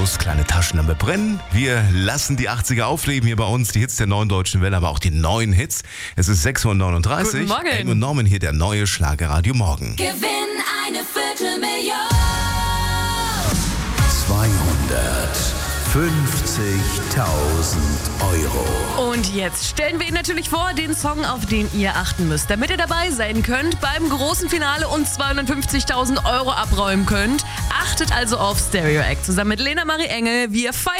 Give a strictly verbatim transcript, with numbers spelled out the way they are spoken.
Kleine Taschenlampe brennen. Wir lassen die achtziger aufleben hier bei uns. Die Hits der neuen deutschen Welle, aber auch die neuen Hits. Es ist sechs Uhr neununddreißig. Guten Morgen. Eng und Norman hier, der neue Schlagerradio Morgen. Gewinn eine Viertelmillion. zweihundertfünfzigtausend Euro. Und jetzt stellen wir Ihnen natürlich vor, den Song, auf den ihr achten müsst, damit ihr dabei sein könnt beim großen Finale und zweihundertfünfzigtausend Euro abräumen könnt. Achtet also auf Stereo Act zusammen mit Lena Marie Engel. Wir feiern